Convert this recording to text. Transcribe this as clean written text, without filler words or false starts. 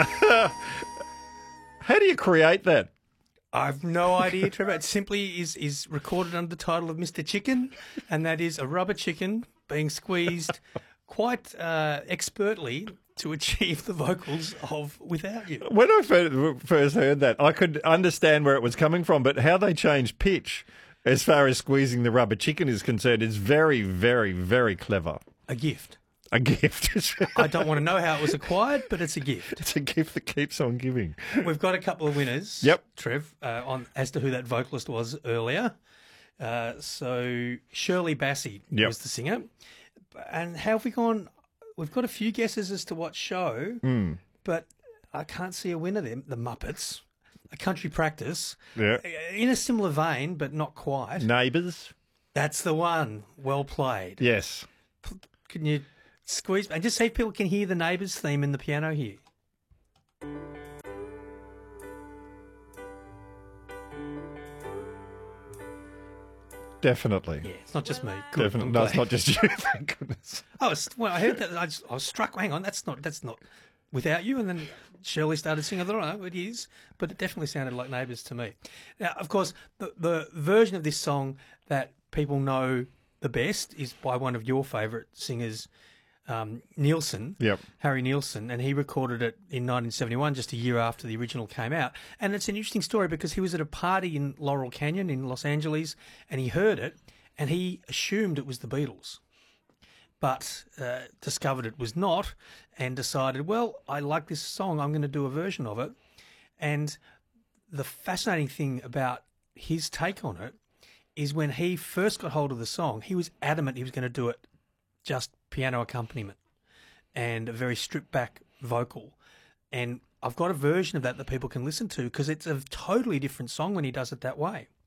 How do you create that? I've no idea, Trevor. It simply is recorded under the title of Mr. Chicken, and that is a rubber chicken being squeezed quite expertly to achieve the vocals of Without You. When I first heard that, I could understand where it was coming from, but how they changed pitch as far as squeezing the rubber chicken is concerned is very, very, very clever. A gift. A gift. I don't want to know how it was acquired, but it's a gift. It's a gift that keeps on giving. We've got a couple of winners, Yep. Trev, on as to who that vocalist was earlier. So Shirley Bassey was the singer. And how have we gone? We've got a few guesses as to what show, but I can't see a winner there. The Muppets, A Country Practice, in a similar vein, but not quite. Neighbours. That's the one. Well played. Yes. Can you squeeze and just see if people can hear the Neighbours theme in the piano here? Definitely. Yeah, it's not just me. Good, Definitely. No, it's not just you. Thank goodness. I heard that. I was struck. Hang on, that's not Without You. And then Shirley started singing. I don't know, it is, but it definitely sounded like Neighbours to me. Now, of course, the version of this song that people know the best is by one of your favourite singers, Nielsen, Harry Nielsen, and he recorded it in 1971, just a year after the original came out. And it's an interesting story because he was at a party in Laurel Canyon in Los Angeles, and he heard it, and he assumed it was the Beatles, but discovered it was not, and decided, well, I like this song, I'm going to do a version of it. And the fascinating thing about his take on it is when he first got hold of the song, he was adamant he was going to do it just piano accompaniment and a very stripped back vocal. And I've got a version of that people can listen to because it's a totally different song when he does it that way.